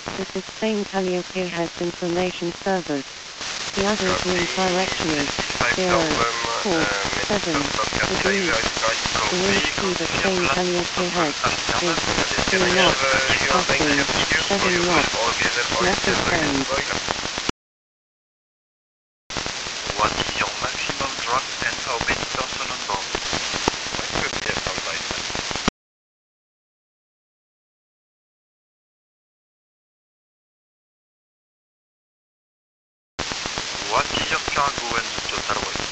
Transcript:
This is same Calliope has information servers. The address link direction is 047 degrees. The wind speed of same Calliope has is 2 knots, crossing 7 knots. Message send. What is your maximum drag and how many person on board? What is your cargo and the total weight?